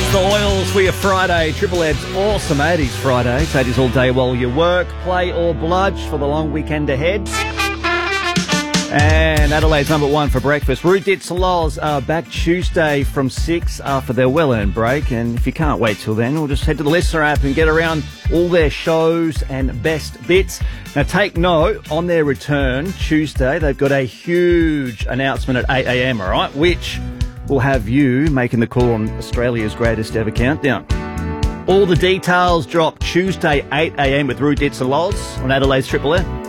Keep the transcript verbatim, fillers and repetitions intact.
The Oils for your Friday. Triple Ed's awesome eighties Friday. eighties all day while you work, play or bludge for the long weekend ahead. And Adelaide's number one for breakfast. Rude Dits Lols are back Tuesday from six after their well-earned break. And if you can't wait till then, we'll just head to the Listener app and get around all their shows and best bits. Now, take note, on their return Tuesday, they've got a huge announcement at eight a.m, all right, which will have you making the call on Australia's greatest ever countdown. All the details drop Tuesday, eight a.m. with Rude Dits and Lols on Adelaide's Triple M.